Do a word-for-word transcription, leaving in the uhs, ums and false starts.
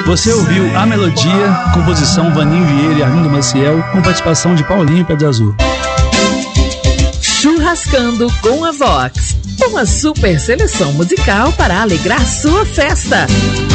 Você ouviu A Melodia, composição Vaninho Vieira e Arlindo Maciel, com participação de Paulinho Pé de Azul. Churrascando com a Vox, uma super seleção musical para alegrar sua festa.